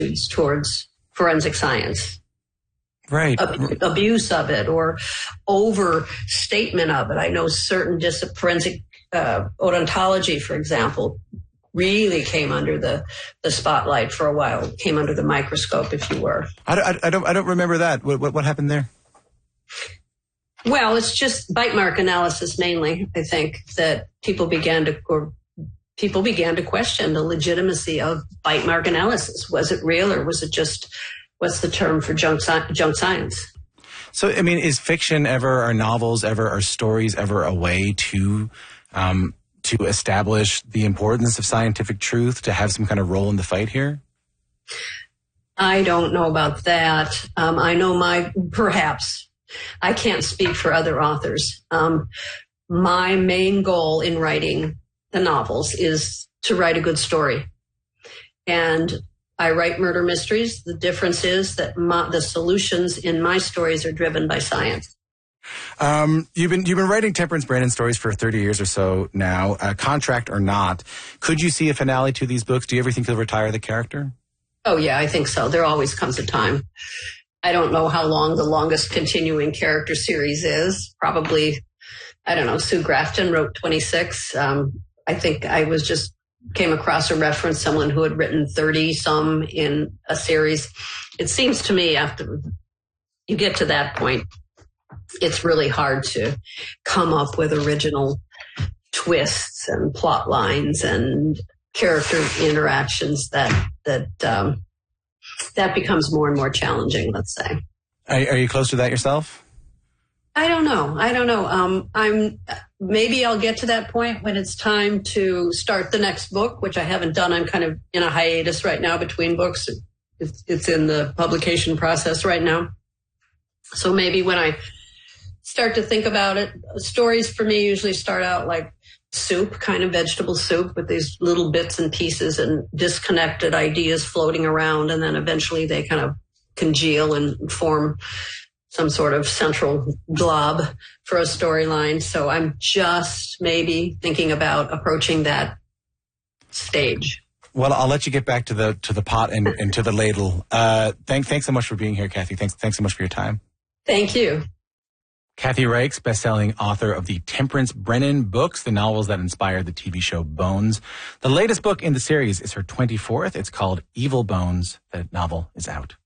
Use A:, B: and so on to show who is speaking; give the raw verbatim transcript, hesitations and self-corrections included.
A: towards forensic science.
B: Right.
A: Ab- abuse of it or overstatement of it. I know certain dis- forensic uh, odontology, for example, really came under the, the spotlight for a while, came under the microscope, if you were.
B: I, I, I don't I don't remember that. What, what, what happened there?
A: Well, it's just bite mark analysis mainly, I think, that people began to, or people began to question the legitimacy of bite mark analysis. Was it real or was it just, what's the term for junk, sci- junk science?
B: So, I mean, is fiction ever, are novels ever, are stories ever a way to um, to establish the importance of scientific truth, to have some kind of role in the fight here?
A: I don't know about that. Um, I know my, perhaps, I can't speak for other authors. Um, my main goal in writing the novels is to write a good story. And I write murder mysteries. The difference is that my, the solutions in my stories are driven by science.
B: Um, you've been you've been writing Temperance Brennan stories for thirty years or so now, uh, contract or not. Could you see a finale to these books? Do you ever think you'll retire the character?
A: Oh, yeah, I think so. There always comes a time. I don't know how long the longest continuing character series is. Probably, I don't know, Sue Grafton wrote twenty-six. Um, I think I was just came across a reference, someone who had written thirty some in a series. It seems to me after you get to that point, it's really hard to come up with original twists and plot lines and character interactions that that um, that becomes more and more challenging, let's say.
B: Are, are you close to that yourself?
A: I don't know. I don't know. Um, I'm maybe I'll get to that point when it's time to start the next book, which I haven't done. I'm kind of in a hiatus right now between books. It's, it's in the publication process right now. So maybe when I start to think about it, stories for me usually start out like soup, kind of vegetable soup with these little bits and pieces and disconnected ideas floating around. And then eventually they kind of congeal and form some sort of central glob for a storyline. So I'm just maybe thinking about approaching that stage.
B: Well, I'll let you get back to the to the pot and, and to the ladle. Uh, thank, thanks so much for being here, Kathy. Thanks, thanks so much for your time.
A: Thank you.
B: Kathy Reichs, best-selling author of the Temperance Brennan books, the novels that inspired the T V show Bones. The latest book in the series is her twenty-fourth. It's called Evil Bones. The novel is out.